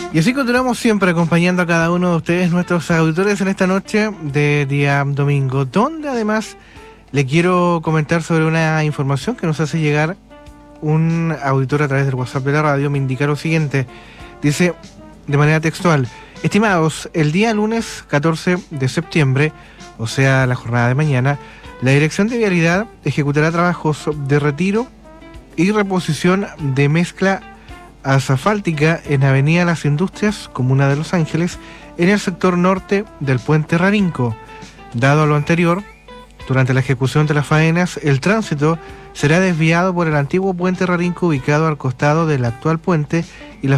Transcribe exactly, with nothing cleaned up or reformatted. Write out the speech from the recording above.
Y así continuamos siempre acompañando a cada uno de ustedes, nuestros auditores, en esta noche de día domingo, donde además le quiero comentar sobre una información que nos hace llegar un auditor a través del WhatsApp de la radio. Me indica lo siguiente, dice de manera textual: estimados, el día lunes catorce de septiembre, o sea la jornada de mañana, la Dirección de Vialidad ejecutará trabajos de retiro y reposición de mezcla asfáltica en Avenida Las Industrias, Comuna de Los Ángeles, en el sector norte del puente Rarinco. Dado lo anterior, durante la ejecución de las faenas, el tránsito será desviado por el antiguo puente Rarinco ubicado al costado del actual puente y la